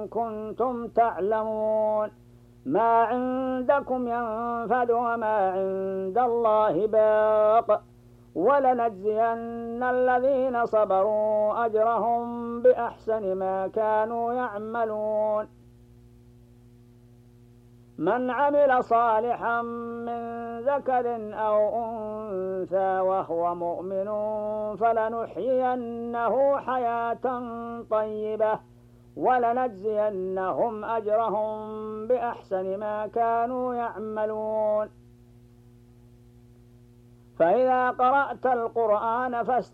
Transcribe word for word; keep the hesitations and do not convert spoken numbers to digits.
كنتم تعلمون ما عندكم ينفد وما عند الله باق ولنجزين الذين صبروا أجرهم بأحسن ما كانوا يعملون من عمل صالحا من ذكر أو أنثى وهو مؤمن فلنحيينه حياة طيبة ولنجزينهم أجرهم بأحسن ما كانوا يعملون فإذا قرأت القرآن فاستمع